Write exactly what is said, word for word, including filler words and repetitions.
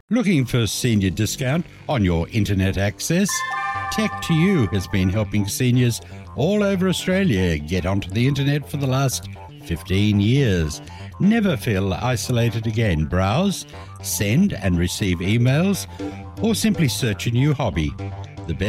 Looking for senior discount on your internet access? Tech to You has been helping seniors all over Australia get onto the internet for the last fifteen years. Never feel isolated again. Browse, send and receive emails, or simply search a new hobby.